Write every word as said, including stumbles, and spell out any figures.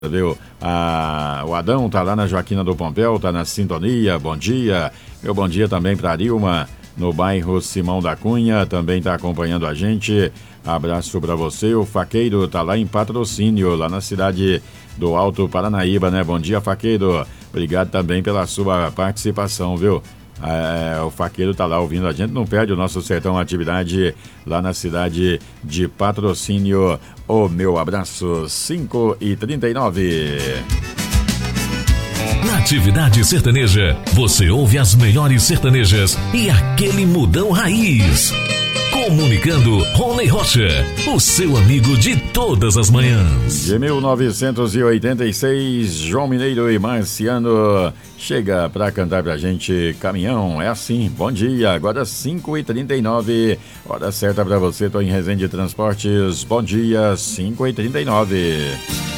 Viu? Ah, o Adão tá lá na Joaquina do Pompéu, tá na sintonia, bom dia. Meu bom dia também para a Dilma, no bairro Simão da Cunha, também tá acompanhando a gente. Abraço para você. O Faqueiro tá lá em Patrocínio, lá na cidade do Alto Paranaíba, né? Bom dia, Faqueiro. Obrigado também pela sua participação, viu? É, o Faqueiro tá lá ouvindo a gente, não perde o nosso Sertão Atividade lá na cidade de Patrocínio. O meu abraço, cinco e trinta e nove. Na Atividade Sertaneja, você ouve as melhores sertanejas e aquele mudão raiz. Comunicando, Rony Rocha, o seu amigo de todas as manhãs. De mil novecentos e oitenta e seis, João Mineiro e Marciano chega pra cantar pra gente Caminhão. É assim, bom dia, agora cinco e trinta e nove, hora certa pra você, tô em Resende Transportes. Bom dia, cinco e trinta e nove.